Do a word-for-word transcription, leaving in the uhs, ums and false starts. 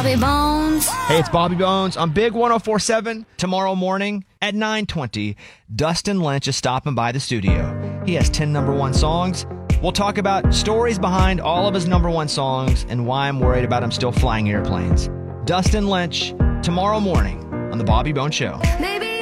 Bobby Bones. Hey, it's Bobby Bones on Big one oh four point seven. Tomorrow morning at nine twenty, Dustin Lynch is stopping by the studio. He has ten number one songs. We'll talk about stories behind all of his number one songs and why I'm worried about him still flying airplanes. Dustin Lynch, tomorrow morning on The Bobby Bones Show. Maybe